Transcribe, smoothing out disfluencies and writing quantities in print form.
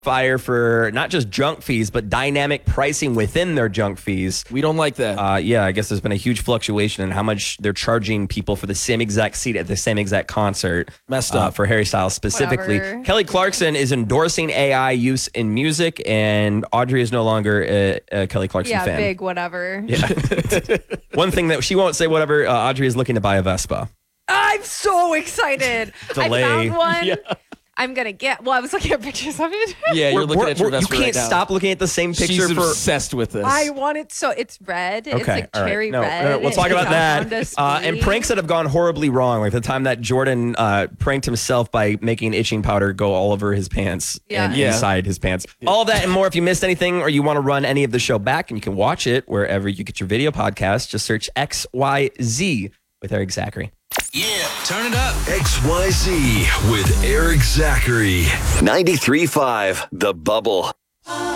fire for not just junk fees, but dynamic pricing within their junk fees. We don't like that. Yeah, I guess there's been a huge fluctuation in how much they're charging people for the same exact seat at the same exact concert. Messed up. For Harry Styles specifically. Whatever. Kelly Clarkson is endorsing AI use in music, and Audrey is no longer a Kelly Clarkson Yeah, fan. big whatever. Yeah. One thing that she won't say whatever, Audrey is looking to buy a Vespa. I'm so excited. Delay. I found one. Yeah. I'm going to get, well, I was looking at pictures of it. Yeah, you're looking at your You Vespa can't right now. stop looking at the same picture She's for... obsessed with this. I want it so, it's red. It's Okay, like all right. cherry No, red. we'll talk It's about on that. Honda And Speed. pranks that have gone horribly wrong, like the time that Jordan pranked himself by making itching powder go all over his pants and Yeah. inside his pants. All that and more. If you missed anything or you want to run any of the show back, and you can watch it wherever you get your video podcast, just search XYZ with Eric Zachary. Yeah, turn it up. XYZ with Eric Zachary. 93.5 The Bubble.